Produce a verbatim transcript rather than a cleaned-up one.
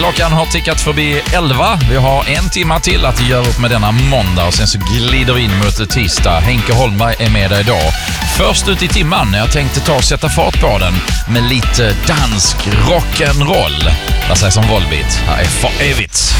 Klockan har tickat förbi elva. Vi har en timme till att göra upp med denna måndag och sen så glider vi in mot tisdag. Henke Holmberg är med dig idag. Först ut i timman, jag tänkte ta och sätta fart på den med lite dansk rock'n'roll. Vad sägs om Volbeat? Här är För evigt.